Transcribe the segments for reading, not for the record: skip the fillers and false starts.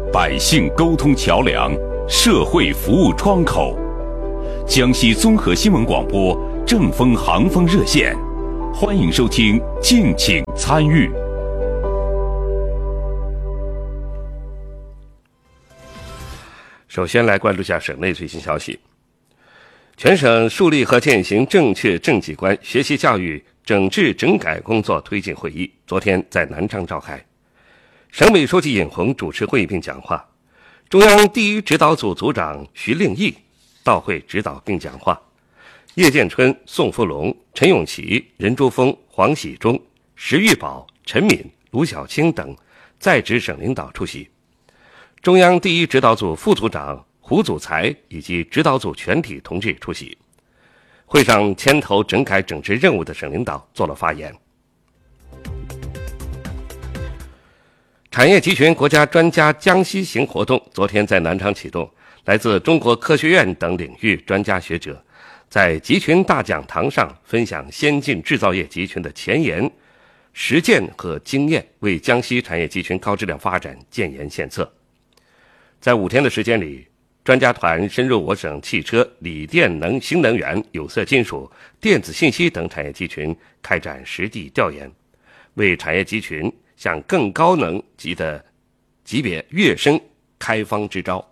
百姓沟通桥梁，社会服务窗口。江西综合新闻广播正风航风热线，欢迎收听，敬请参与。 首先来关注下省内最新消息。全省树立和践行正确政绩观学习教育整治整改工作推进会议昨天在南昌召开，省委书记尹洪主持会议并讲话，中央第一指导组组长徐令义到会指导并讲话，叶建春、宋福龙、陈永奇、任珠峰、黄喜忠、石玉宝、陈敏、卢小青等在职省领导出席。中央第一指导组副组长胡祖才以及指导组全体同志出席。会上牵头整改整治任务的省领导做了发言。产业集群国家专家江西行活动昨天在南昌启动，来自中国科学院等领域专家学者在集群大讲堂上分享先进制造业集群的前沿、实践和经验，为江西产业集群高质量发展建言献策。在5天的时间里，专家团深入我省汽车、锂电能、新能源、有色金属、电子信息等产业集群开展实地调研，为产业集群向更高能级的级别跃升开方支招。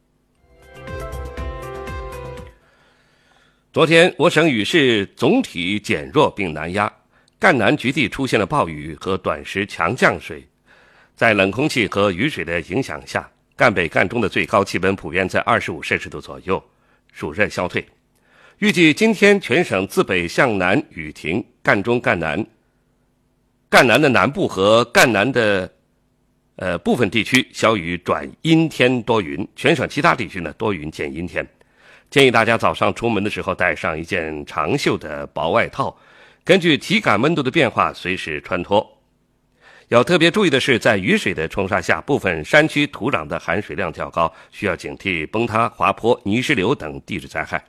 昨天，我省雨势总体减弱并南压，赣南局地出现了暴雨和短时强降水，在冷空气和雨水的影响下，赣北、赣中的最高气温普遍在25摄氏度左右，暑热消退。预计今天全省自北向南雨停，赣中、赣南的南部和赣南的部分地区小雨转阴天多云，全省其他地区呢多云见阴天。建议大家早上出门的时候带上一件长袖的薄外套，根据体感温度的变化随时穿脱。要特别注意的是，在雨水的冲刷下，部分山区土壤的含水量较高，需要警惕崩塌、滑坡、泥石流等地质灾害。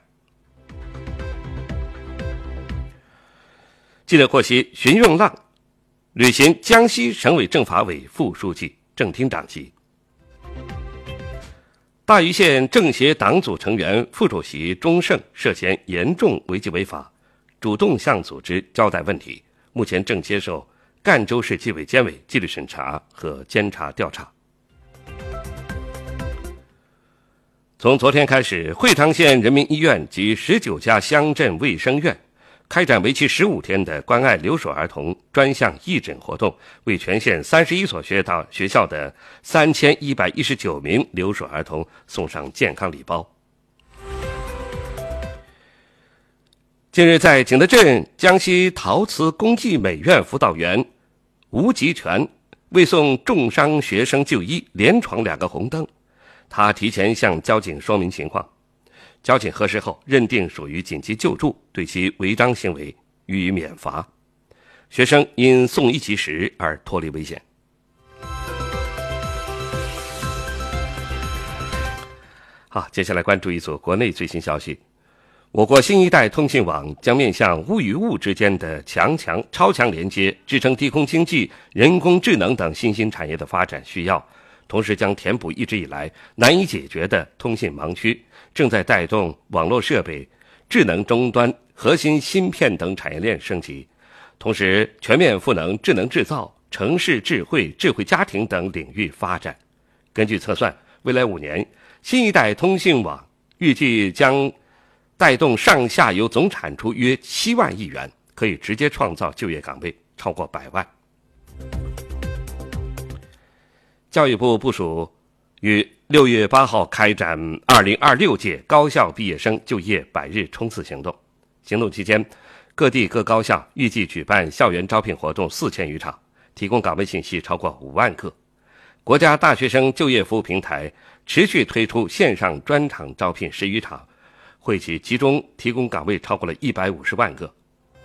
记者获悉，荀用浪履行江西省委政法委副书记、正厅长级。大余县政协党组成员、副主席钟胜涉嫌严重违纪违法，主动向组织交代问题，目前正接受赣州市纪委监委纪律审查和监察调查。从昨天开始，会昌县人民医院及19家乡镇卫生院开展为期15天的关爱留守儿童专项义诊活动，为全县31所学校的3119名留守儿童送上健康礼包。近日，在景德镇江西陶瓷工技美院辅导员吴吉全为送重伤学生就医，连闯2个红灯。他提前向交警说明情况，交警核实后认定属于紧急救助，对其违章行为予以免罚。学生因送医及时而脱离危险。好，接下来关注一组国内最新消息。我国新一代通信网将面向物与物之间的强、超强连接，支撑低空经济、人工智能等新兴产业的发展需要，同时将填补一直以来难以解决的通信盲区，正在带动网络设备、智能终端、核心芯片等产业链升级，同时全面赋能智能制造、城市智慧、智慧家庭等领域发展。根据测算，未来5年，新一代通信网预计将带动上下游总产出约7万亿元，可以直接创造就业岗位超过100万。教育部部署于6月8号开展2026届高校毕业生就业100日冲刺行动。行动期间，各地各高校预计举办校园招聘活动4000余场，提供岗位信息超过5万个。国家大学生就业服务平台持续推出线上专场招聘10余场，会期集中提供岗位超过了150万个。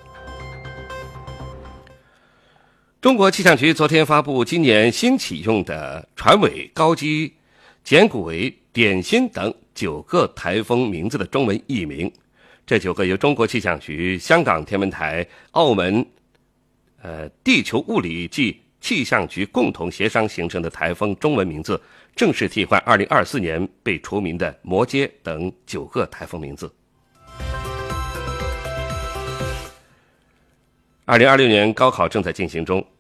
中国气象局昨天发布今年新启用的船尾、高基、简古为、点心等9个台风名字的中文译名。这9个由中国气象局、香港天文台、澳门地球物理暨气象局共同协商形成的台风中文名字，正式替换2024年被除名的摩羯等9个台风名字。2026年高考正在进行中，